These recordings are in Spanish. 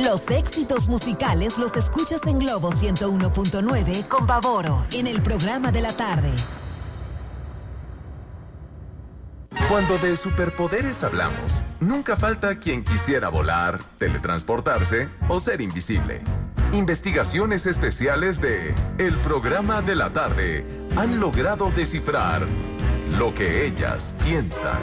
Los éxitos musicales los escuchas en Globo 101.9 con Pavoro en el programa de la tarde. Cuando de superpoderes hablamos, nunca falta quien quisiera volar, teletransportarse o ser invisible. Investigaciones especiales de El Programa de la Tarde han logrado descifrar lo que ellas piensan.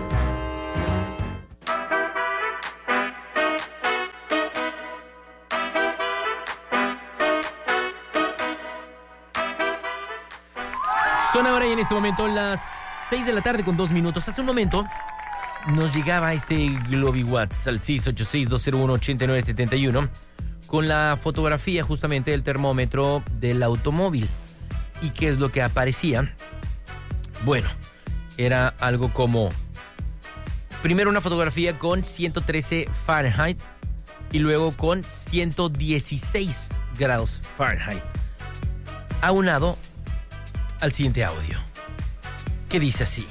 Son ahora y en este momento las 6 de la tarde con 2 minutos. Hace un momento nos llegaba este GlobiWatts al 686-201-8971 con la fotografía justamente del termómetro del automóvil. ¿Y qué es lo que aparecía? Bueno, era algo como, primero una fotografía con 113 Fahrenheit y luego con 116 grados Fahrenheit. Aunado al siguiente audio, que dice así.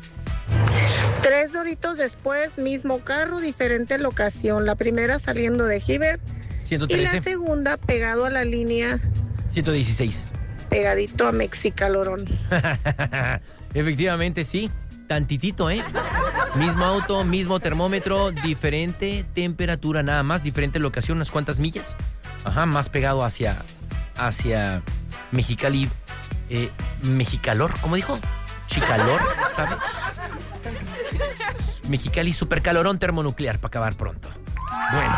3 horitos después, mismo carro, diferente locación. La primera saliendo de Giver 113. Y la segunda pegado a la línea 116. Pegadito a Mexicalorón. Efectivamente, sí. Tantitito, ¿eh? Mismo auto, mismo termómetro, diferente temperatura nada más, diferente locación, unas cuantas millas. Ajá, más pegado hacia Mexicali, Mexicalor, ¿cómo dijo? Chicalor, ¿sabe? Mexicali supercalorón termonuclear para acabar pronto. Bueno.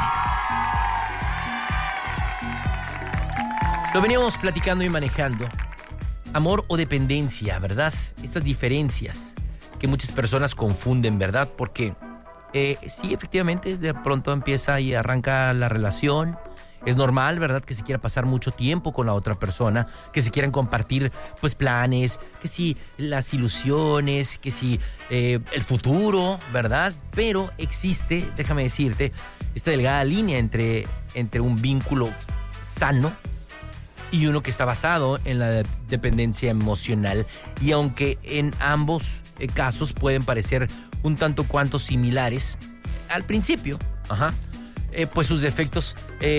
Lo veníamos platicando y manejando. Amor o dependencia, ¿verdad? Estas diferencias que muchas personas confunden, ¿verdad? Porque sí, efectivamente, de pronto empieza y arranca la relación. Es normal, ¿verdad?, que se quiera pasar mucho tiempo con la otra persona, que se quieran compartir, pues, planes, que sí, las ilusiones, que sí, el futuro, ¿verdad? Pero existe, déjame decirte, esta delgada línea entre un vínculo sano y uno que está basado en la dependencia emocional. Y aunque en ambos casos pueden parecer un tanto cuanto similares al principio, pues sus defectos,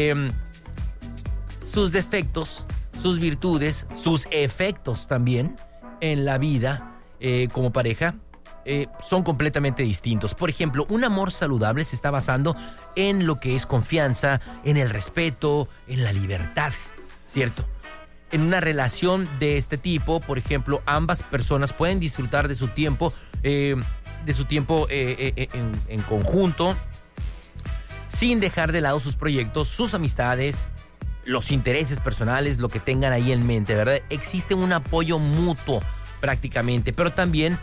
sus virtudes, sus efectos también en la vida como pareja son completamente distintos. Por ejemplo, un amor saludable se está basando en lo que es confianza, en el respeto, en la libertad, ¿cierto? En una relación de este tipo, por ejemplo, ambas personas pueden disfrutar de su tiempo, en conjunto, sin dejar de lado sus proyectos, sus amistades, los intereses personales, lo que tengan ahí en mente, ¿verdad? Existe un apoyo mutuo prácticamente, pero también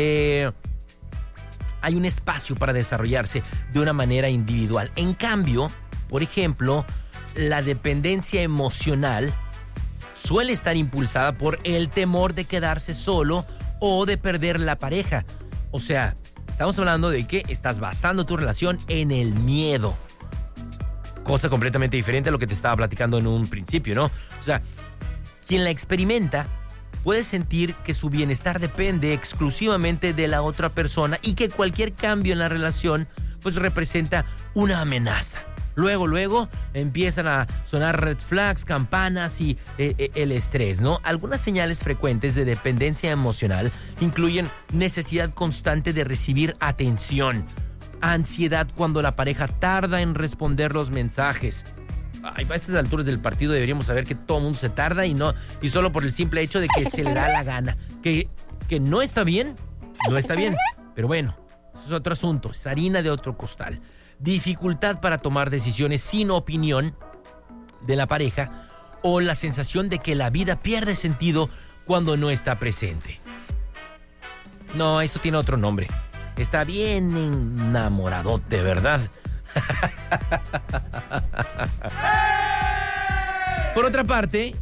hay un espacio para desarrollarse de una manera individual. En cambio, por ejemplo, la dependencia emocional suele estar impulsada por el temor de quedarse solo o de perder la pareja. O sea, estamos hablando de que estás basando tu relación en el miedo. Cosa completamente diferente a lo que te estaba platicando en un principio, ¿no? O sea, quien la experimenta puede sentir que su bienestar depende exclusivamente de la otra persona y que cualquier cambio en la relación pues representa una amenaza. Luego empiezan a sonar red flags, campanas y el estrés, ¿no? Algunas señales frecuentes de dependencia emocional incluyen necesidad constante de recibir atención, ansiedad cuando la pareja tarda en responder los mensajes. Ay, a estas alturas del partido deberíamos saber que todo el mundo se tarda y solo por el simple hecho de que se le da la gana. Que no está bien, no está bien. Pero bueno, eso es otro asunto, es harina de otro costal. Dificultad para tomar decisiones sin opinión de la pareja o la sensación de que la vida pierde sentido cuando no está presente. No, esto tiene otro nombre. Está bien enamoradote, ¿verdad? Por otra parte,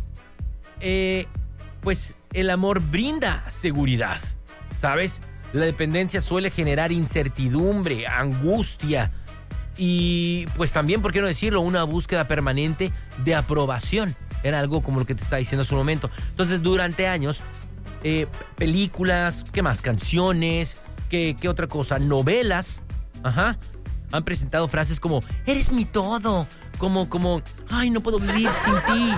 pues el amor brinda seguridad, ¿sabes? La dependencia suele generar incertidumbre, angustia y pues también, ¿por qué no decirlo?, una búsqueda permanente de aprobación. Era algo como lo que te estaba diciendo hace un momento. Entonces, durante años, películas, ¿qué más? Canciones, ¿qué otra cosa? Novelas, han presentado frases como eres mi todo, como ay, no puedo vivir sin ti.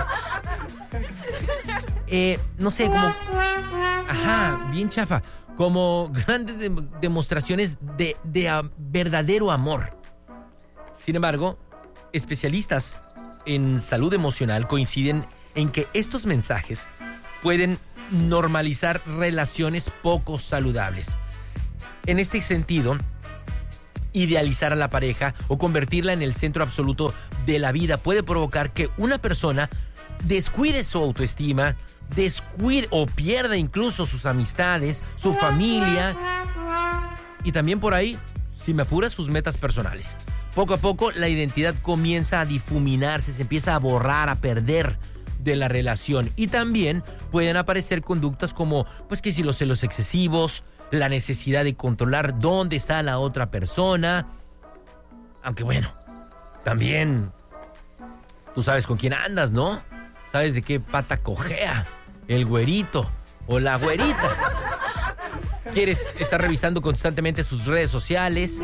No sé, como bien chafa, como grandes demostraciones de verdadero amor. Sin embargo, especialistas en salud emocional coinciden en que estos mensajes pueden normalizar relaciones poco saludables. En este sentido, idealizar a la pareja o convertirla en el centro absoluto de la vida puede provocar que una persona descuide su autoestima, descuide o pierda incluso sus amistades, su familia y también por ahí, si me apuras, sus metas personales. Poco a poco la identidad comienza a difuminarse, se empieza a borrar, a perder de la relación y también pueden aparecer conductas como pues que si los celos excesivos, la necesidad de controlar dónde está la otra persona, aunque bueno, también tú sabes con quién andas, ¿no? Sabes de qué pata cojea el güerito o la güerita. ¿Quieres estar revisando constantemente sus redes sociales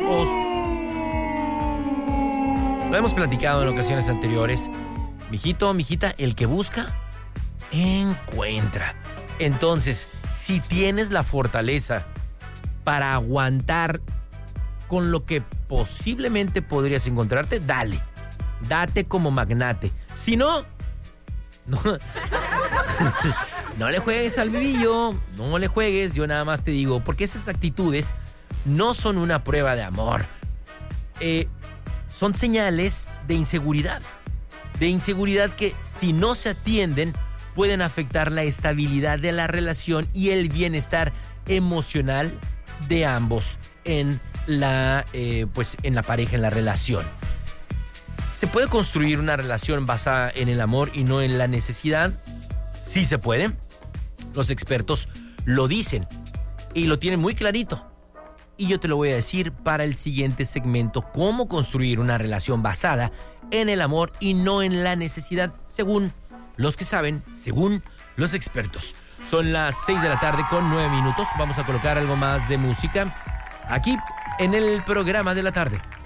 Lo hemos platicado en ocasiones anteriores. Mijito, mijita, el que busca, encuentra. Entonces, si tienes la fortaleza para aguantar con lo que posiblemente podrías encontrarte, dale. Date como magnate. Si no, no le juegues al vivillo, no le juegues, yo nada más te digo, porque esas actitudes no son una prueba de amor. Son señales de inseguridad que si no se atienden pueden afectar la estabilidad de la relación y el bienestar emocional de ambos en la pareja, en la relación. ¿Se puede construir una relación basada en el amor y no en la necesidad? Sí se puede. Los expertos lo dicen y lo tienen muy clarito. Y yo te lo voy a decir para el siguiente segmento, cómo construir una relación basada en el amor y no en la necesidad, según los que saben, según los expertos. Son las 6 de la tarde con 9 minutos. Vamos a colocar algo más de música aquí en el programa de la tarde.